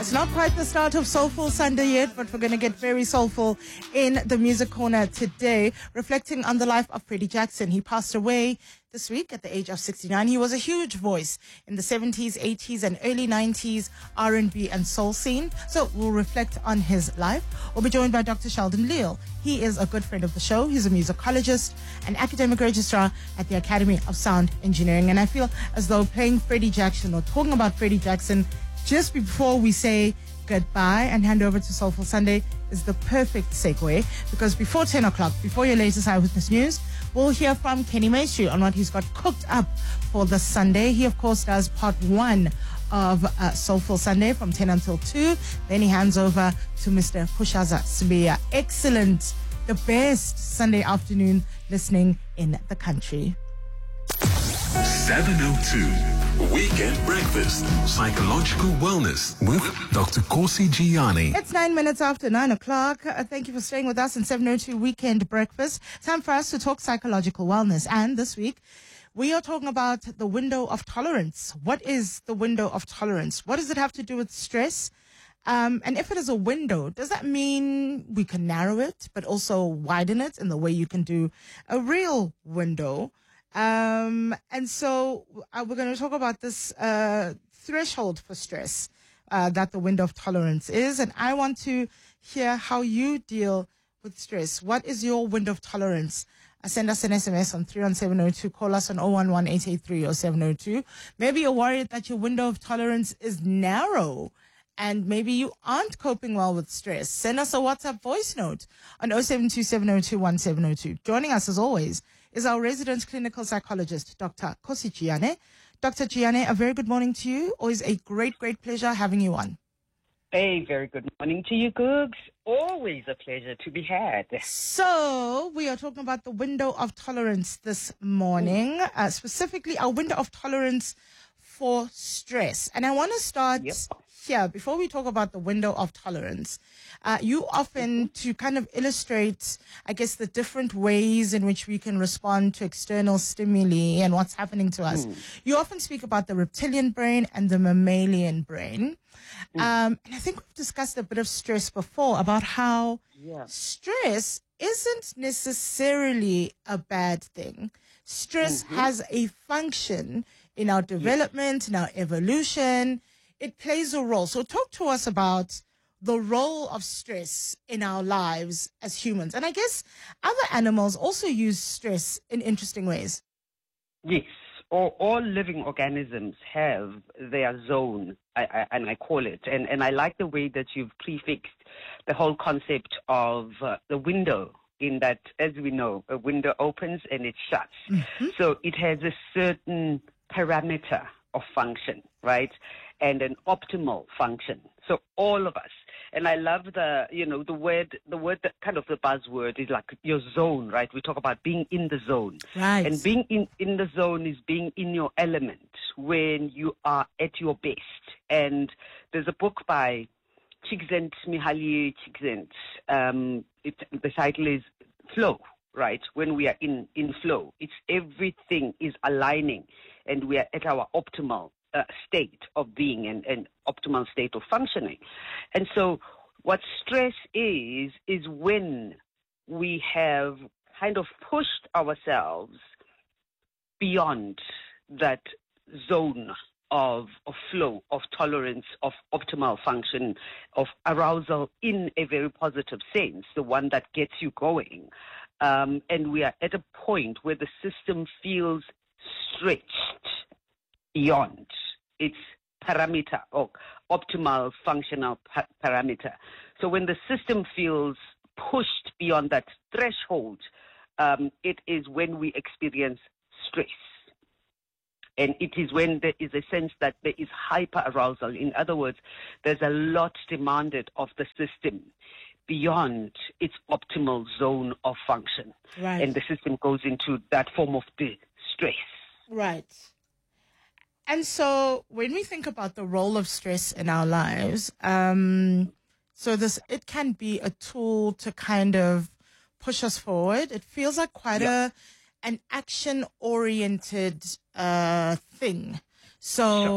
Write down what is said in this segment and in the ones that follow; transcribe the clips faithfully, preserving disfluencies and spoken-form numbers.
It's not quite the start of Soulful Sunday yet, but we're going to get very soulful in the Music Corner today, reflecting on the life of Freddie Jackson. He passed away this week at the age of sixty-nine. He was a huge voice in the seventies, eighties, and early nineties R and B and soul scene. So we'll reflect on his life. We'll be joined by Doctor Sheldon Leal. He is a good friend of the show. He's a musicologist, an academic registrar at the Academy of Sound Engineering. And I feel as though playing Freddie Jackson or talking about Freddie Jackson just before we say goodbye and hand over to Soulful Sunday is the perfect segue, because before ten o'clock, before your latest Eyewitness News, we'll hear from Kenny Maestri on what he's got cooked up for this Sunday. He, of course, does part one of uh, Soulful Sunday from ten until two. Then he hands over to Mister Pushaza Sibiya. Excellent. The best Sunday afternoon listening in the country. seven oh two Weekend Breakfast. Psychological Wellness with Doctor Kosi Gianni. It's nine minutes after nine o'clock. Uh, thank you for staying with us in seven oh two Weekend Breakfast. Time for us to talk psychological wellness. And this week, we are talking about the window of tolerance. What is the window of tolerance? What does it have to do with stress? Um, and if it is a window, does that mean we can narrow it, but also widen it in the way you can do a real window? Um, and so uh, we're going to talk about this uh, threshold for stress uh, that the window of tolerance is. And I want to hear how you deal with stress. What is your window of tolerance? Uh, send us an S M S on three one seven oh two. Call us on oh one one, eight eight three, oh seven oh two. Maybe you're worried that your window of tolerance is narrow and maybe you aren't coping well with stress. Send us a WhatsApp voice note on oh seven two, seven oh two, one seven oh two. Joining us as always is our resident clinical psychologist, Doctor Kosi Gianni. Doctor Gianni, a very good morning to you. Always a great, great pleasure having you on. A very good morning to you, Googs. Always a pleasure to be had. So, we are talking about the window of tolerance this morning, uh, specifically our window of tolerance for stress. And I want to start Yep. here, before we talk about the window of tolerance. Uh, you often, to kind of illustrate, I guess, the different ways in which we can respond to external stimuli and what's happening to us, Mm. you often speak about the reptilian brain and the mammalian brain. Mm. Um, and I think we've discussed a bit of stress before, about how Yeah. stress isn't necessarily a bad thing. Stress Mhm. has a function in our development, in our evolution. It plays a role. So talk to us about the role of stress in our lives as humans. And I guess other animals also use stress in interesting ways. Yes. All, all living organisms have their zone, I, I, and I call it. And, and I like the way that you've prefixed the whole concept of uh, the window, in that, as we know, a window opens and it shuts. Mm-hmm. So it has a certain parameter of function, right? And an optimal function. So all of us. And I love the, you know, the word, the word that kind of the buzzword is like your zone, right? We talk about being in the zone. Right. And being in, in the zone is being in your element when you are at your best. And there's a book by Csikszentmihalyi Csikszent. Um, it, the title is Flow, right? When we are in, in flow, it's everything is aligning and we are at our optimal uh, state of being and, and optimal state of functioning. And so what stress is, is when we have kind of pushed ourselves beyond that zone of, of flow, of tolerance, of optimal function, of arousal in a very positive sense, the one that gets you going. Um, and we are at a point where the system feels stretched beyond its parameter or optimal functional pa- parameter. So when the system feels pushed beyond that threshold, um, it is when we experience stress. And it is when there is a sense that there is hyperarousal. In other words, there's a lot demanded of the system beyond its optimal zone of function. Right. And the system goes into that form of distress. Right. And so when we think about the role of stress in our lives, um, so this, it can be a tool to kind of push us forward. It feels like quite Yeah. a, an action oriented, uh, thing. So, Sure.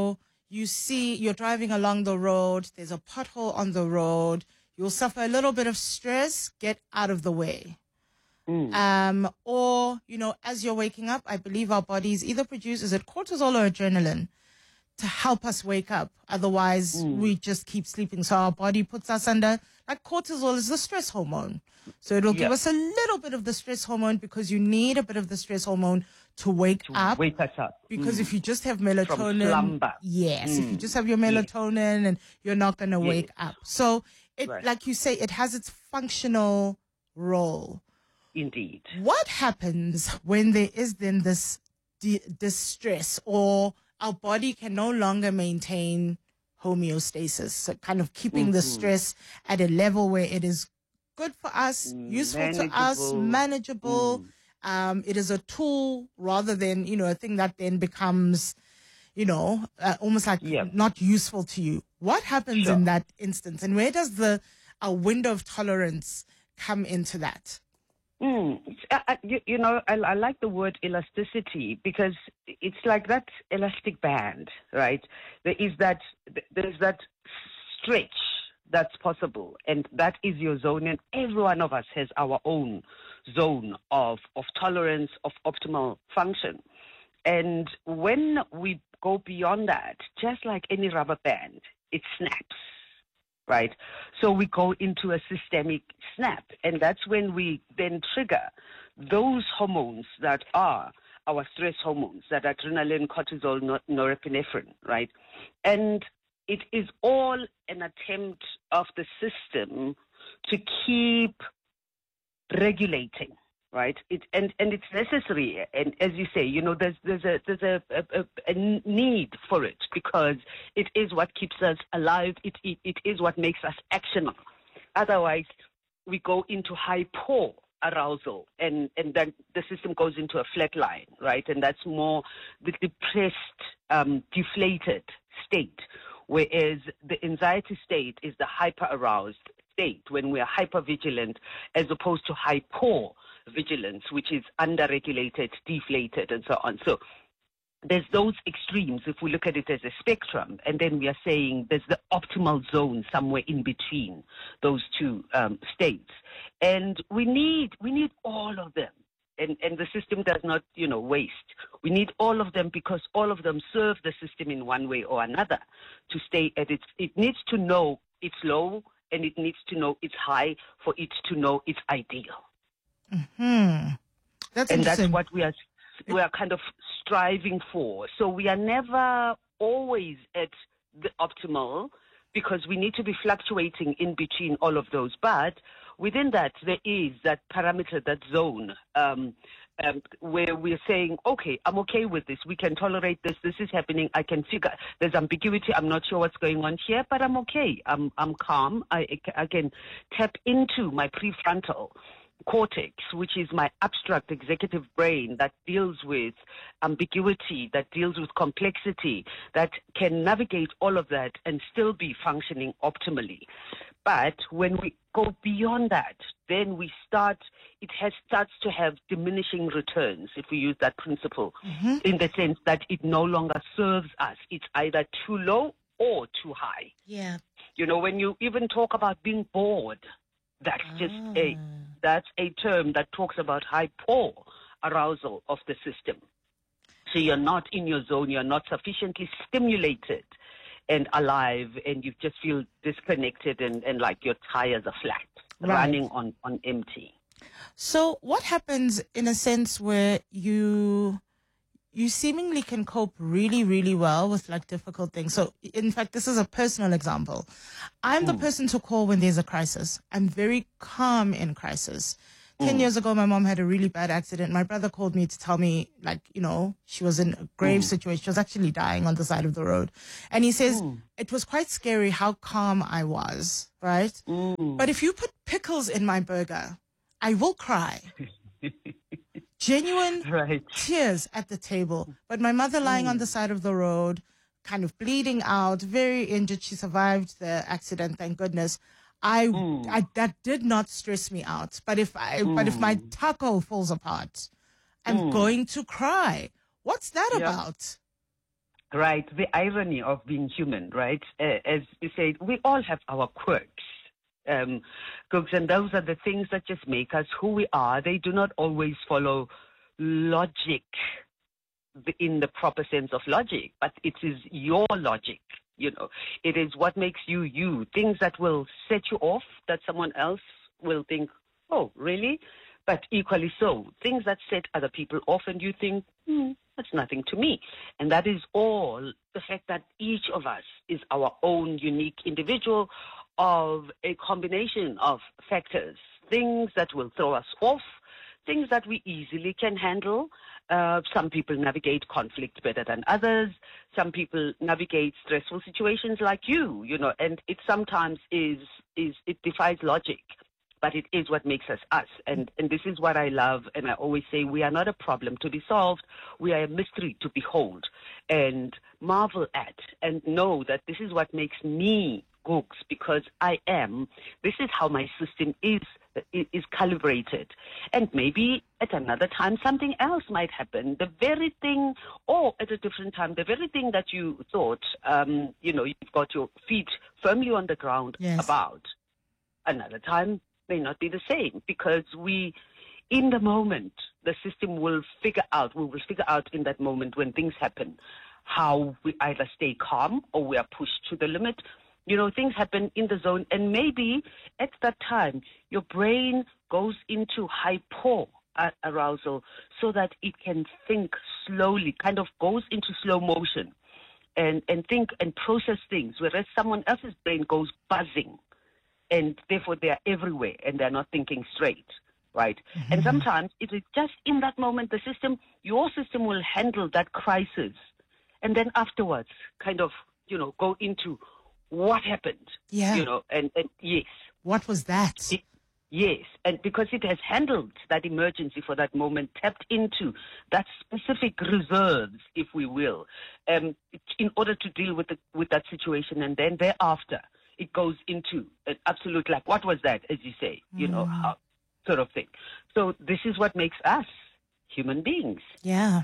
you see you're driving along the road, there's a pothole on the road, you'll suffer a little bit of stress, get out of the way. Mm. Um, or, you know, as you're waking up, I believe our bodies either produce, is it cortisol or adrenaline, to help us wake up. Otherwise, Mm. we just keep sleeping. So our body puts us under, like cortisol is the stress hormone. So it'll give Yeah. us a little bit of the stress hormone because you need a bit of the stress hormone to wake To up. wake us up. Because Mm. if you just have melatonin, slumber. yes, if you Mm. just have your Yes. melatonin and you're not going to Yes. wake up. So it, Right. like you say, it has its functional role. Indeed. What happens when there is then this di- distress, or our body can no longer maintain homeostasis, so kind of keeping the Mhm. stress at a level where it is good for us, useful to us, Manageable. manageable. Mm. Um, it is a tool rather than, you know, a thing that then becomes, you know, uh, almost like Yeah. not useful to you. What happens Sure. in that instance, and where does the a window of tolerance come into that? Mm. I, I, you, you know, I, I like the word elasticity because it's like that elastic band, right? There is that, there's that stretch that's possible, and that is your zone, and every one of us has our own zone of, of tolerance, of optimal function. And when we go beyond that, just like any rubber band, it snaps. Right? So we go into a systemic snap, and that's when we then trigger those hormones that are our stress hormones, that adrenaline, cortisol, nor- norepinephrine, right? And it is all an attempt of the system to keep regulating, right? It and, and it's necessary, and as you say, you know, there's there's a there's a, a, a need for it because it is what keeps us alive. It it, it is what makes us actionable. Otherwise, we go into hypo arousal, and and then the system goes into a flat line, right? And that's more the depressed, um, deflated state. Whereas the anxiety state is the hyper aroused state when we are hyper vigilant, as opposed to hypo vigilance, which is under-regulated, deflated, and so on. So there's those extremes if we look at it as a spectrum, and then we are saying there's the optimal zone somewhere in between those two um, states. And we need we need all of them. And, and the system does not, you know, waste. We need all of them because all of them serve the system in one way or another to stay at its, it needs to know it's low, and it needs to know it's high for it to know it's ideal. Hmm. That's And that's interesting. what we are we are kind of striving for. So we are never always at the optimal because we need to be fluctuating in between all of those. But within that, there is that parameter, that zone, um, um, where we're saying, okay, I'm okay with this. We can tolerate this. This is happening. I can figure there's ambiguity. I'm not sure what's going on here, but I'm okay. I'm I'm calm. I, I can tap into my prefrontal cortex, which is my abstract executive brain that deals with ambiguity, that deals with complexity, that can navigate all of that and still be functioning optimally. But when we go beyond that, then we start, it has starts to have diminishing returns, if we use that principle, Mhm. in the sense that it no longer serves us. It's either too low or too high. Yeah. You know, when you even talk about being bored, that's just a Ah. that's a term that talks about hypo arousal of the system. So you're not in your zone, you're not sufficiently stimulated and alive, and you just feel disconnected and, and like your tires are flat, Right. running on, on empty. So what happens in a sense where you you seemingly can cope really, really well with like difficult things? So in fact, this is a personal example. I'm the person to call when there's a crisis. I'm very calm in crisis. Ten years ago, my mom had a really bad accident. My brother called me to tell me, like, you know, she was in a grave situation. She was actually dying on the side of the road. And he says, it was quite scary how calm I was, right? But if you put pickles in my burger, I will cry. Genuine Right. tears at the table. But my mother lying on the side of the road, kind of bleeding out, very injured. She survived the accident, thank goodness. I, I that did not stress me out. But if I but if my taco falls apart, I'm going to cry. What's that Yeah. about? right? The irony of being human, right? Uh, as you said, we all have our quirks. Um, quirks, and those are the things that just make us who we are. They do not always follow logic in the proper sense of logic, but it is your logic. You know, it is what makes you you. Things that will set you off that someone else will think, oh, really? But equally so, things that set other people off and you think, hmm, that's nothing to me. And that is all the fact that each of us is our own unique individual of a combination of factors, things that will throw us off, things that we easily can handle. Uh, some people navigate conflict better than others. Some people navigate stressful situations like you, you know, and it sometimes is, is it defies logic. But it is what makes us us. And, and this is what I love. And I always say we are not a problem to be solved. We are a mystery to behold and marvel at and know that this is what makes me Gooks, because I am. This is how my system is, is calibrated. And maybe at another time something else might happen. The very thing, or at a different time, the very thing that you thought, um, you know, you've got your feet firmly on the ground Yes. about. Another time may not be the same, because we, in the moment, the system will figure out, we will figure out in that moment when things happen, how we either stay calm or we are pushed to the limit. You know, things happen in the zone, and maybe at that time, your brain goes into hypo arousal so that it can think slowly, kind of goes into slow motion and, and think and process things, whereas someone else's brain goes buzzing. And therefore, they are everywhere, and they're not thinking straight, right? Mm-hmm. And sometimes it is just in that moment, the system, your system will handle that crisis, and then afterwards, kind of, you know, go into what happened, Yeah. you know, and, and yes. What was that? It, yes, and because it has handled that emergency for that moment, tapped into that specific reserves, if we will, um, in order to deal with the, with that situation, and then thereafter, it goes into an absolute, like, what was that, as you say, you mm. know, how, sort of thing. So this is what makes us human beings. Yeah.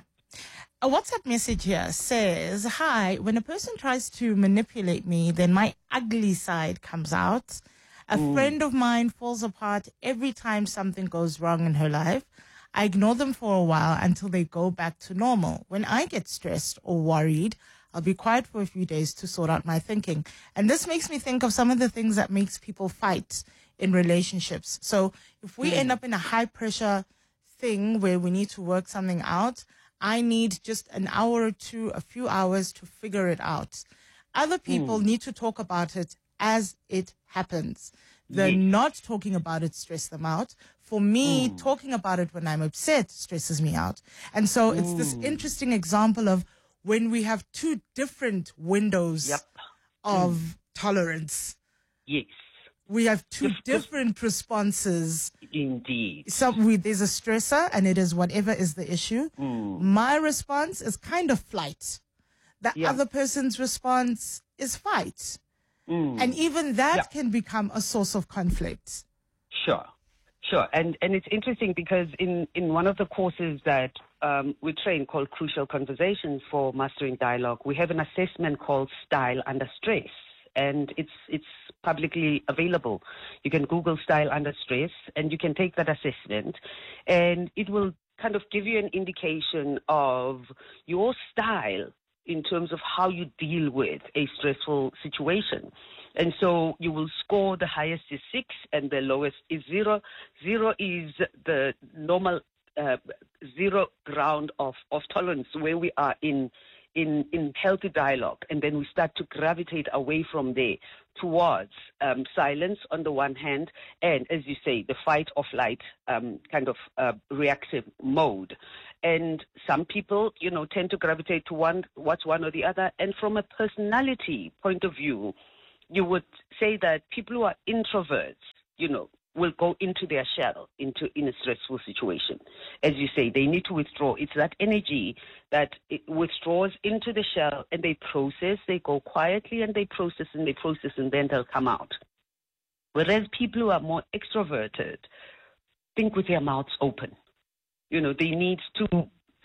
A WhatsApp message here says, hi, when a person tries to manipulate me, then my ugly side comes out. A mm. friend of mine falls apart every time something goes wrong in her life. I ignore them for a while until they go back to normal. When I get stressed or worried, I'll be quiet for a few days to sort out my thinking. And this makes me think of some of the things that makes people fight in relationships. So if we mm. end up in a high pressure thing where we need to work something out, I need just an hour or two, a few hours to figure it out. Other people mm. need to talk about it as it happens. The yes. not talking about it stress them out. For me, mm. talking about it when I'm upset stresses me out. And so mm. it's this interesting example of when we have two different windows yep. of mm. tolerance. Yes. We have two Dif- different responses. Indeed. So we, there's a stressor, and it is whatever is the issue. Mm. My response is kind of flight. The yeah. other person's response is fight. Mm. And even that yeah. can become a source of conflict. Sure. Sure. And and it's interesting because in, in one of the courses that um, we train called Crucial Conversations for Mastering Dialogue, we have an assessment called Style Under Stress. And it's it's publicly available. You can Google Style Under Stress, and you can take that assessment, and it will kind of give you an indication of your style in terms of how you deal with a stressful situation. And so you will score, the highest is six and the lowest is zero. Zero is the normal uh, zero ground of, of tolerance where we are in In, in healthy dialogue, and then we start to gravitate away from there towards um, silence on the one hand, and as you say, the fight or flight um, kind of uh, reactive mode. And some people, you know, tend to gravitate to one, what's one or the other. And from a personality point of view, you would say that people who are introverts, you know, will go into their shell into in a stressful situation. As you say, they need to withdraw. It's that energy that it withdraws into the shell, and they process, they go quietly and they process and they process, and then they'll come out. Whereas people who are more extroverted think with their mouths open. You know, they need to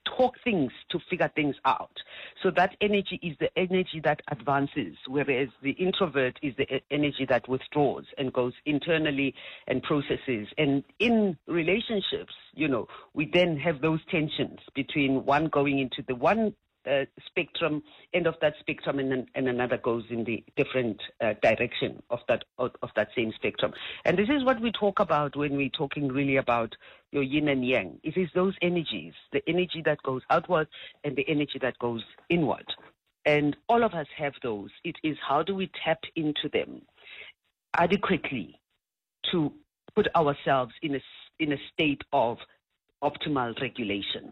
talk things to figure things out. So that energy is the energy that advances, whereas the introvert is the e- energy that withdraws and goes internally and processes. And in relationships, you know, we then have those tensions between one going into the one uh, spectrum, end of that spectrum, and then and another goes in the different uh, direction of that of, of that same spectrum. And this is what we talk about when we're talking really about your yin and yang. It is those energies, the energy that goes outward and the energy that goes inward. And all of us have those. It is how do we tap into them adequately to put ourselves in a, in a state of optimal regulation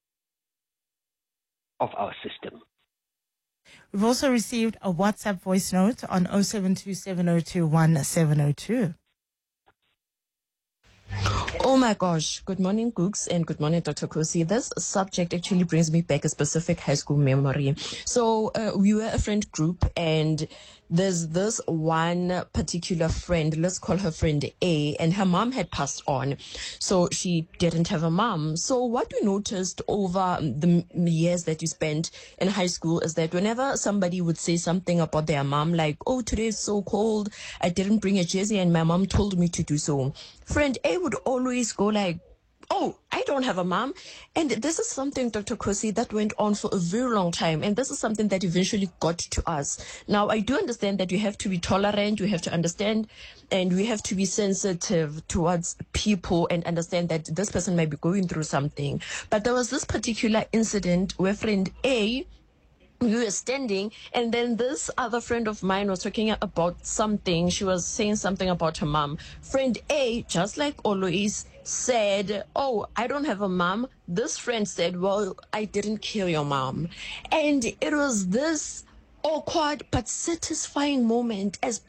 of our system. We've also received a WhatsApp voice note on zero seven two seven zero two one seven zero two. Oh my gosh. Good morning, Gooks, and good morning, Doctor Kosi. This subject actually brings me back a specific high school memory. So uh, we were a friend group, and there's this one particular friend, let's call her friend A, and her mom had passed on. So she didn't have a mom. So what we noticed over the years that you spent in high school is that whenever somebody would say something about their mom, like, oh, today is so cold, I didn't bring a jersey and my mom told me to do so, friend A would always go like, oh, I don't have a mom. And this is something, Doctor Kosi, that went on for a very long time. And this is something that eventually got to us. Now, I do understand that you have to be tolerant, you have to understand, and we have to be sensitive towards people and understand that this person might be going through something. But there was this particular incident where friend A, we were standing, and then this other friend of mine was talking about something. She was saying something about her mom. Friend A, just like always, said, oh, I don't have a mom. This friend said, well, I didn't kill your mom. And it was this awkward but satisfying moment as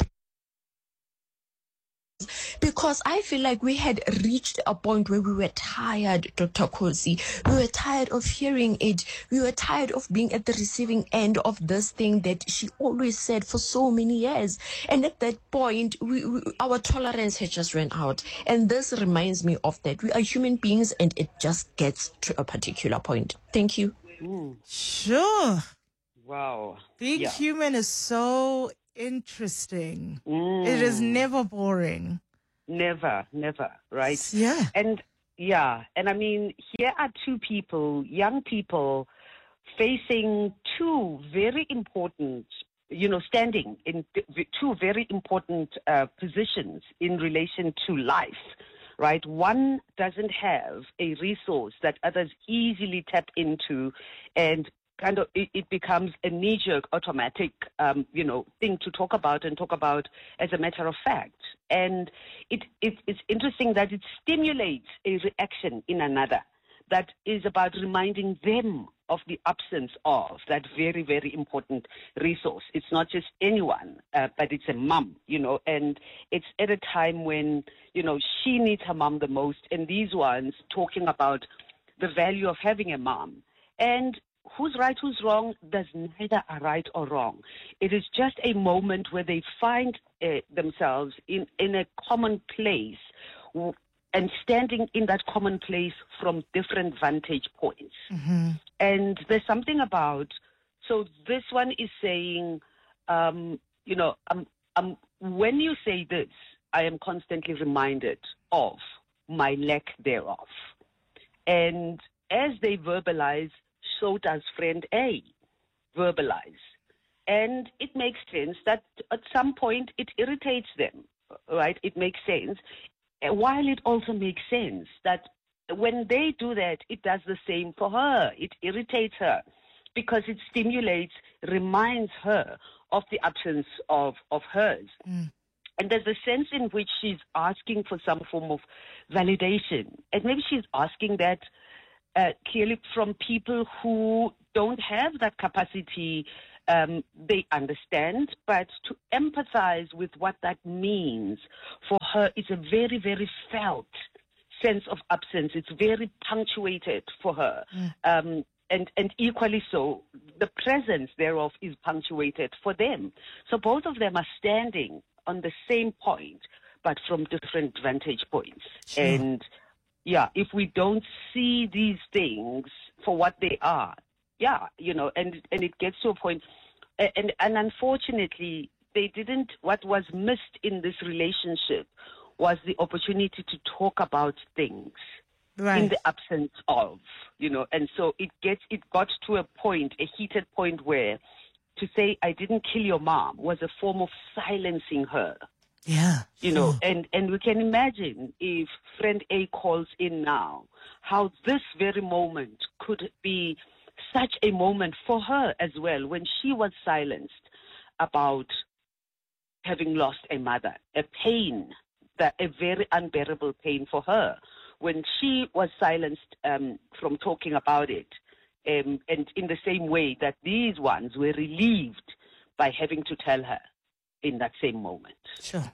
because I feel like we had reached a point where we were tired, Doctor Kosi. We were tired of hearing it. We were tired of being at the receiving end of this thing that she always said for so many years. And at that point, we, we, our tolerance had just run out. And this reminds me of that. We are human beings, and it just gets to a particular point. Thank you. Mm. Sure. Wow. Being Yeah. human is so interesting. Mm. It is never boring. Never, never, right? Yeah. And yeah, and I mean, here are two people, young people, facing two very important, you know, standing in th- two very important uh, positions in relation to life, right? One doesn't have a resource that others easily tap into, and kind of it, it becomes a knee-jerk, automatic, um, you know, thing to talk about and talk about as a matter of fact. And it, it it's interesting that it stimulates a reaction in another that is about reminding them of the absence of that very, very important resource. It's not just anyone, uh, but it's a mom, you know, and it's at a time when, you know, she needs her mom the most, and these ones talking about the value of having a mom. And who's right, who's wrong, there's neither a right or wrong. It is just a moment where they find uh, themselves in, in a common place w- and standing in that common place from different vantage points. Mm-hmm. And there's something about, so this one is saying, um, you know, um, um, when you say this, I am constantly reminded of my lack thereof. And as they verbalize, so does friend A verbalize. And it makes sense that at some point it irritates them, right? It makes sense. While it also makes sense that when they do that, it does the same for her. It irritates her because it stimulates, reminds her of the absence of, of hers. Mm. And there's a sense in which she's asking for some form of validation. And maybe she's asking that Uh, clearly from people who don't have that capacity. Um, they understand, but to empathize with what that means for her is a very, very felt sense of absence. It's very punctuated for her. Mm. Um, and, and equally so, the presence thereof is punctuated for them. So both of them are standing on the same point, but from different vantage points. Sure. And yeah, if we don't see these things for what they are, yeah, you know, and and it gets to a point, and and unfortunately, they didn't. What was missed in this relationship was the opportunity to talk about things Right. in the absence of, you know, and so it gets it got to a point, a heated point where to say I didn't kill your mom was a form of silencing her. Yeah. You know, and, and we can imagine if friend A calls in now, how this very moment could be such a moment for her as well, when she was silenced about having lost a mother, a pain, that a very unbearable pain for her, when she was silenced um, from talking about it, um, and in the same way that these ones were relieved by having to tell her in that same moment. Sure.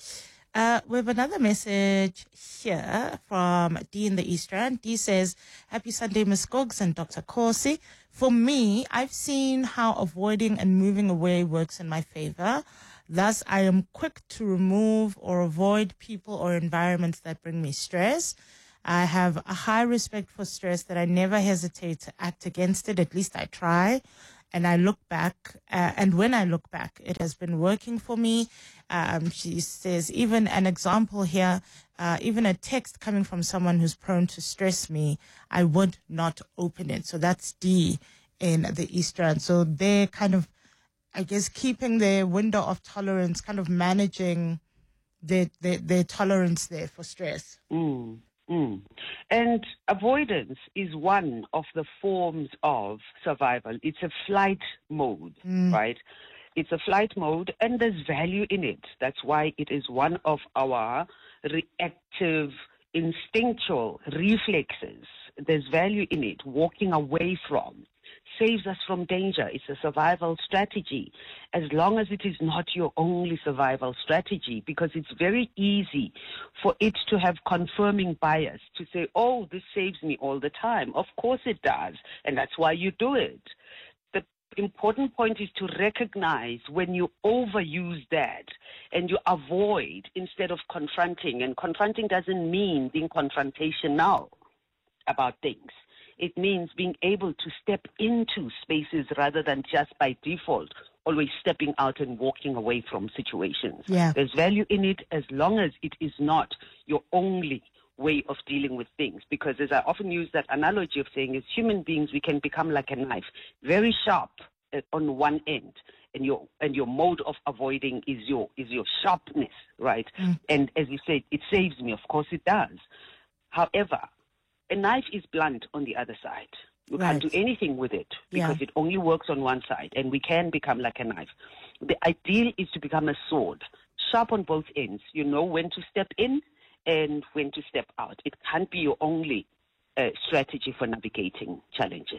Uh, we have another message here from Dee in the East Rand. Dee says, happy Sunday, Miss Goggs and Doctor Corsi. For me, I've seen how avoiding and moving away works in my favor. Thus, I am quick to remove or avoid people or environments that bring me stress. I have a high respect for stress that I never hesitate to act against it. At least I try. And I look back, uh, and when I look back, it has been working for me. Um, she says, even an example here, uh, even a text coming from someone who's prone to stress me, I would not open it. So that's D in the Eastern. So they're kind of, I guess, keeping their window of tolerance, kind of managing their, their, their tolerance there for stress. Mm. Mm. And avoidance is one of the forms of survival. It's a flight mode, Mm. right? It's a flight mode, and there's value in it. That's why it is one of our reactive, instinctual reflexes. There's value in it. Walking away from saves us from danger. It's a survival strategy, as long as it is not your only survival strategy, because it's very easy for it to have confirming bias, to say, oh, this saves me all the time. Of course it does, and that's why you do it. The important point is to recognize when you overuse that and you avoid instead of confronting. And confronting doesn't mean being confrontational about things. It means being able to step into spaces rather than just by default always stepping out and walking away from situations. Yeah. There's value in it as long as it is not your only way of dealing with things. Because as I often use that analogy of saying, as human beings, we can become like a knife, very sharp uh, on one end, and your and your mode of avoiding is your is your sharpness, right? Mm. And as you said, it saves me. Of course it does. However, a knife is blunt on the other side. We Right. can't do anything with it because Yeah. it only works on one side, and we can become like a knife. The ideal is to become a sword, sharp on both ends. You know when to step in and when to step out. It can't be your only uh, strategy for navigating challenges.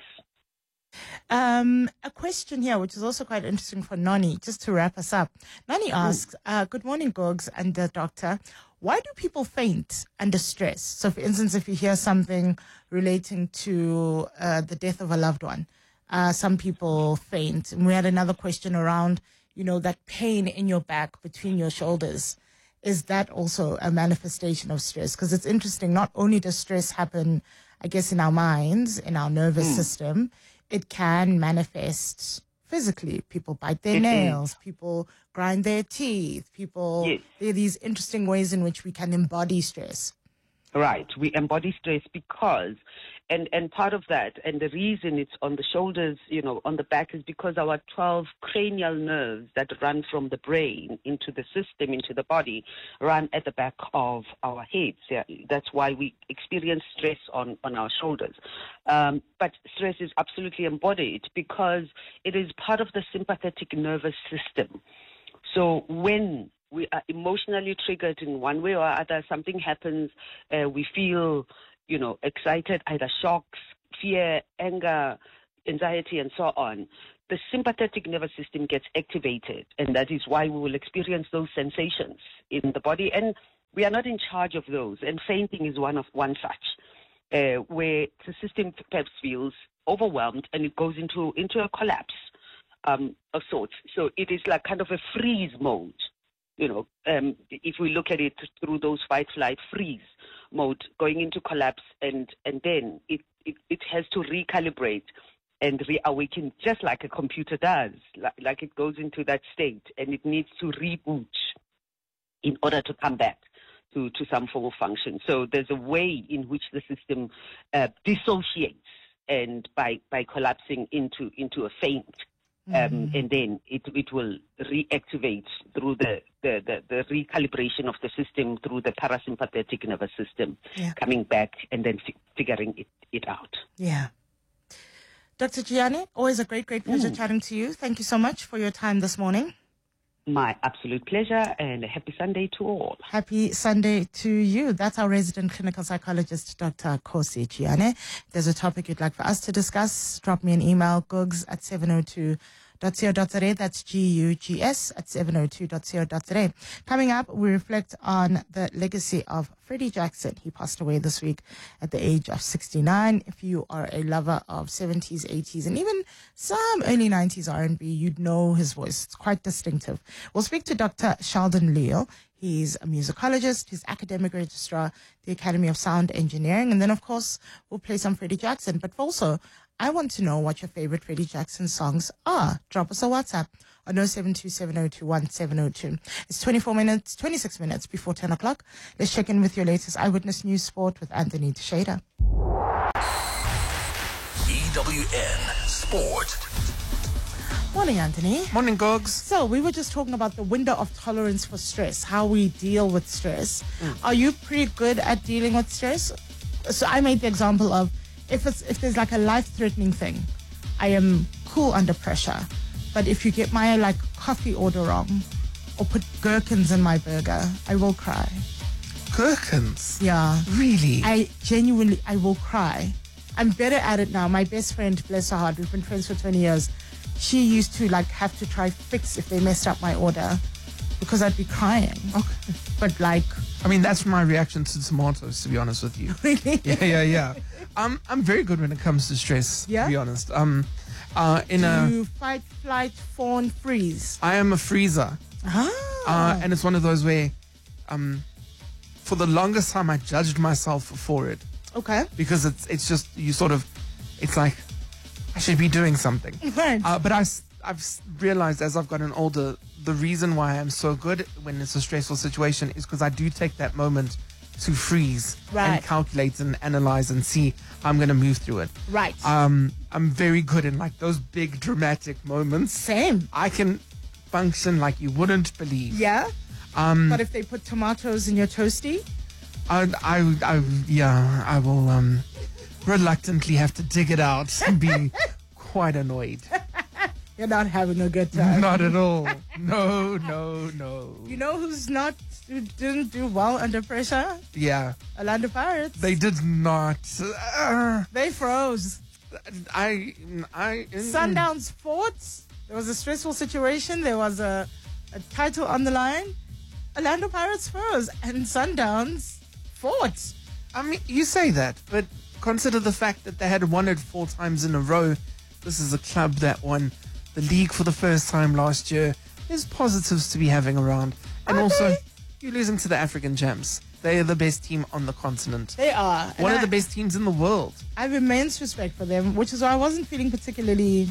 Um, a question here, which is also quite interesting for Noni, just to wrap us up. Noni asks, uh, good morning, Gogs and the doctor. Why do people faint under stress? So, for instance, if you hear something relating to uh, the death of a loved one, uh, some people faint. And we had another question around, you know, that pain in your back between your shoulders. Is that also a manifestation of stress? Because it's interesting, not only does stress happen, I guess, in our minds, in our nervous Mm. system, it can manifest physically. People bite their It nails, is. people grind their teeth, people, Yes. there are these interesting ways in which we can embody stress. Right. We embody stress because, and, and part of that, and the reason it's on the shoulders, you know, on the back is because our twelve cranial nerves that run from the brain into the system, into the body, run at the back of our heads. Yeah, that's why we experience stress on, on our shoulders. Um, but stress is absolutely embodied because it is part of the sympathetic nervous system. So when we are emotionally triggered in one way or other, something happens, uh, we feel, you know, excited, either shocks, fear, anger, anxiety, and so on. The sympathetic nervous system gets activated, and that is why we will experience those sensations in the body. And we are not in charge of those, and fainting is one of one such, uh, where the system perhaps feels overwhelmed and it goes into, into a collapse um, of sorts. So it is like kind of a freeze mode. You know, um, if we look at it through those fight, flight, freeze mode, going into collapse, and, and then it, it, it has to recalibrate and reawaken just like a computer does, like, like it goes into that state and it needs to reboot in order to come back to, to some form of function. So there's a way in which the system uh, dissociates and by, by collapsing into, into a faint. Um, mm. And then it it will reactivate through the, the, the, the recalibration of the system through the parasympathetic nervous system, yeah. coming back and then fi- figuring it, it out. Yeah. Doctor Gianni, always a great, great pleasure mm. chatting to you. Thank you so much for your time this morning. My absolute pleasure, and a happy Sunday to all. Happy Sunday to you. That's our resident clinical psychologist, Doctor Kgosi Gianni. If there's a topic you'd like for us to discuss, drop me an email, gugs at seven oh two dot co dot za. That's G U G S at seven oh two dot co dot za. Coming up, we reflect on the legacy of Freddie Jackson. He passed away this week at the age of sixty-nine. If you are a lover of seventies, eighties, and even some early nineties R and B, you'd know his voice. It's quite distinctive. We'll speak to Doctor Sheldon Leal. He's a musicologist, he's academic registrar, the Academy of Sound Engineering. And then, of course, we'll play some Freddie Jackson. But also, I want to know what your favorite Freddie Jackson songs are. Drop us a WhatsApp on oh seven two seven oh two one seven oh two. It's twenty-four minutes, twenty-six minutes before ten o'clock. Let's check in with your latest Eyewitness News Sport with Anthony Teixeira. E W N Sport. Morning, Anthony. Morning, Gogs. So we were just talking about the window of tolerance for stress, how we deal with stress. Mm. Are you pretty good at dealing with stress? So I made the example of if it's if there's like a life-threatening thing, I am cool under pressure. But if you get my like coffee order wrong or put gherkins in my burger, I will cry. Gherkins? Yeah. Really? I genuinely, I will cry. I'm better at it now. My best friend, bless her heart, we've been friends for twenty years. She used to like have to try fix if they messed up my order because I'd be crying. Okay. But like... I mean, that's my reaction to tomatoes, to be honest with you. Really? Yeah, yeah, yeah. Um, I'm very good when it comes to stress, yeah? to be honest. Um, uh, in Do a, you fight, flight, fawn, freeze? I am a freezer. Ah. Uh, and it's one of those where, um, for the longest time, I judged myself for it. Okay. Because it's it's just, you sort of, it's like, I should be doing something. Right. Uh, but I, I've realized as I've gotten older, the reason why I'm so good when it's a stressful situation is because I do take that moment to freeze right. and calculate and analyze and see how I'm going to move through it. Right. Um, I'm very good in like those big dramatic moments. Same. I can function like you wouldn't believe. Yeah? Um, but if they put tomatoes in your toasty? I, I, I, yeah, I will um, reluctantly have to dig it out and be quite annoyed. You're not having a good time. Not at all. No, no, no. You know who's not, who didn't do well under pressure? Yeah. Orlando Pirates. They did not. Uh, they froze. I, I. Sundowns fought. There was a stressful situation. There was a, a title on the line. Orlando Pirates froze, and Sundowns fought. I mean, you say that, but consider the fact that they had won it four times in a row. This is a club that won the league for the first time last year. There's positives to be having around. And are also, they? You're losing to the African champs. They are the best team on the continent. They are. One and of I, the best teams in the world. I have immense respect for them, which is why I wasn't feeling particularly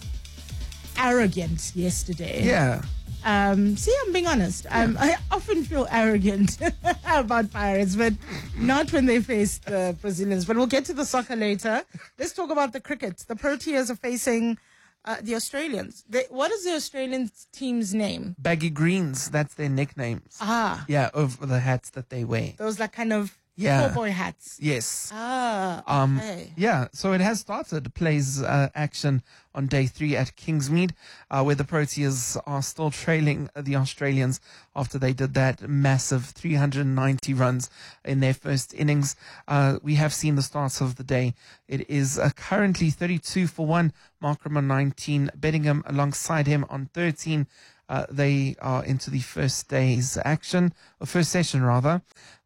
arrogant yesterday. Yeah. Um, see, I'm being honest. Yeah. Um, I often feel arrogant about Pirates, but not when they face the Brazilians. But we'll get to the soccer later. Let's talk about the cricket. The Proteas are facing uh, the Australians. They, what is the Australian team's name? Baggy Greens. That's their nicknames. Ah. Yeah, over the hats that they wear. Those like kind of yeah. cowboy hats. Yes. Ah, um, okay. Yeah, so it has started. Plays uh, action on day three at Kingsmead, uh, where the Proteas are still trailing the Australians after they did that massive three hundred ninety runs in their first innings. Uh, we have seen the starts of the day. It is uh, currently thirty-two for one. Markram on nineteen, Bedingham alongside him on thirteen. Uh, they are into the first day's action, or first session rather,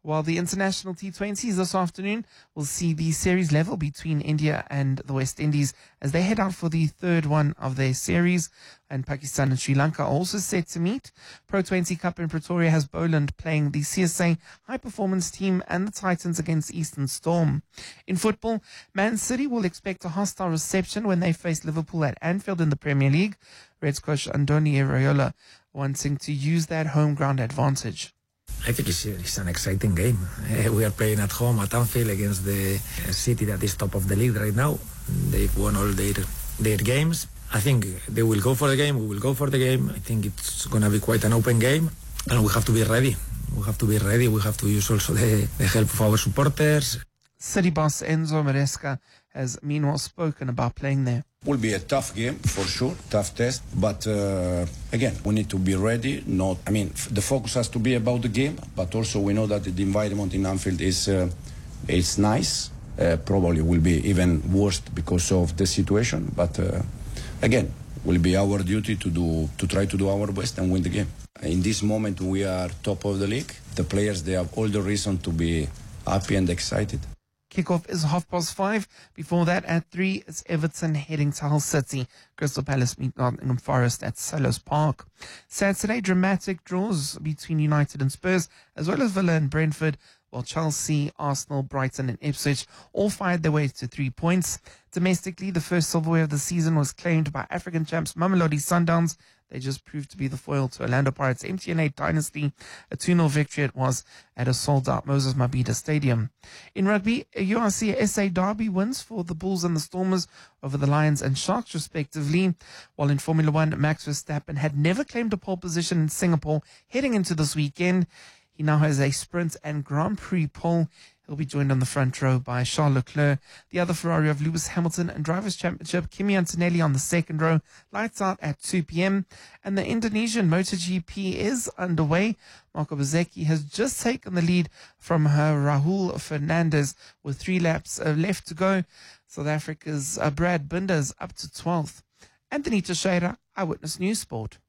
While the international T twenties this afternoon will see the series level between India and the West Indies as they head out for the third one of their series. And Pakistan and Sri Lanka are also set to meet. Pro twenty Cup in Pretoria has Boland playing the C S A High Performance team and the Titans against Eastern Storm. In football, Man City will expect a hostile reception when they face Liverpool at Anfield in the Premier League. Reds coach Andoni Iraola wanting to use that home ground advantage. I think it's, it's an exciting game. Uh, we are playing at home at Anfield against the city that is top of the league right now. They've won all their their games. I think they will go for the game. We will go for the game. I think it's going to be quite an open game, and we have to be ready. We have to be ready. We have to use also the, the help of our supporters. City boss Enzo Maresca has meanwhile spoken about playing there. Will be a tough game for sure, tough test. But uh, again, we need to be ready. Not, I mean, f- the focus has to be about the game, but also we know that the environment in Anfield is uh, is nice. Uh, probably will be even worse because of the situation. But uh, again, will be our duty to do to try to do our best and win the game. In this moment, we are top of the league. The players, they have all the reason to be happy and excited. Kickoff is half past five. Before that, at three, it's Everton heading to Hull City. Crystal Palace meet Nottingham Forest at Selhurst Park. Saturday, dramatic draws between United and Spurs, as well as Villa and Brentford, while Chelsea, Arsenal, Brighton and Ipswich all fired their way to three points. Domestically, the first silverware of the season was claimed by African champs Mamelodi Sundowns. They just proved to be the foil to Orlando Pirates' M T N eight dynasty. A two nil victory it was at a sold-out Moses Mabhida Stadium. In rugby, a U R C S A derby wins for the Bulls and the Stormers over the Lions and Sharks, respectively. While in Formula One, Max Verstappen had never claimed a pole position in Singapore heading into this weekend. He now has a sprint and Grand Prix pole. He'll be joined on the front row by Charles Leclerc. The other Ferrari of Lewis Hamilton and Drivers' Championship, Kimi Antonelli on the second row. Lights out at two p.m. And the Indonesian MotoGP is underway. Marco Bezzecchi has just taken the lead from her Rahul Fernandez with three laps uh, left to go. South Africa's uh, Brad Binder is up to twelfth. Anthony Teixeira, Eyewitness News Sport.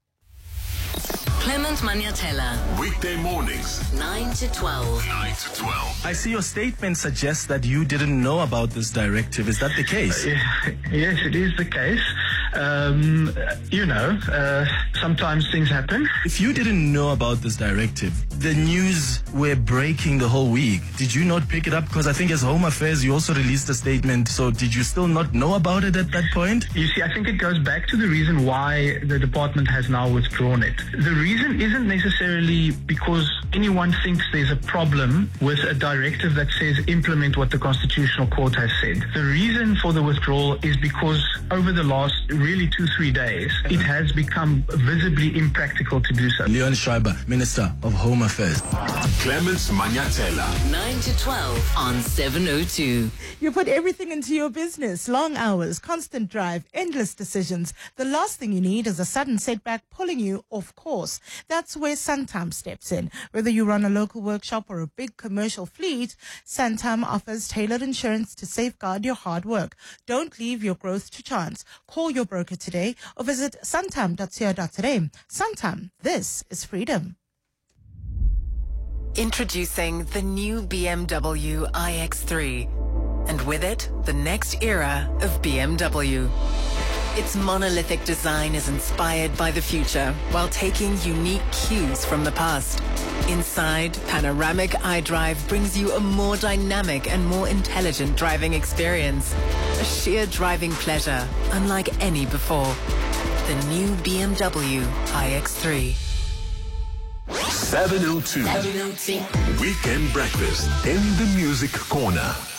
Clement Maniatella. Weekday mornings, nine to twelve. nine to twelve. I see your statement suggests that you didn't know about this directive. Is that the case? Uh, yes, it is the case. Um, you know, uh, sometimes things happen. If you didn't know about this directive, the news were breaking the whole week. Did you not pick it up? Because I think as Home Affairs, you also released a statement. So did you still not know about it at that point? You see, I think it goes back to the reason why the department has now withdrawn it. The reason isn't necessarily because anyone thinks there's a problem with a directive that says implement what the Constitutional Court has said. The reason for the withdrawal is because over the last really two, three days, it has become visibly impractical to do so. Leon Schreiber, Minister of Home Affairs. Clements Maniatella. nine to twelve on seven oh two. You put everything into your business. Long hours, constant drive, endless decisions. The last thing you need is a sudden setback pulling you off course. That's where Santam steps in. Whether you run a local workshop or a big commercial fleet, Santam offers tailored insurance to safeguard your hard work. Don't leave your growth to chance. Call your broker today or visit santam dot co dot za. Santam, this is freedom. Introducing the new B M W i X three. And with it, the next era of B M W. Its monolithic design is inspired by the future while taking unique cues from the past. Inside, panoramic iDrive brings you a more dynamic and more intelligent driving experience. A sheer driving pleasure unlike any before. The new B M W i X three. seven oh two. Weekend breakfast in the Music Corner.